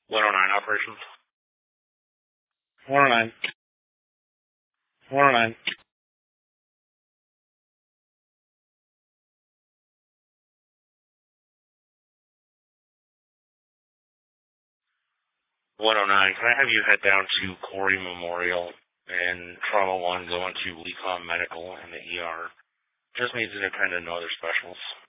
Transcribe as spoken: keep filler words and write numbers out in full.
one oh nine operations. one oh nine. one oh nine. one oh nine, can I have you head down to Corey Memorial and Trauma one going to Lecom Medical and the E R? Just needs independent and other specials.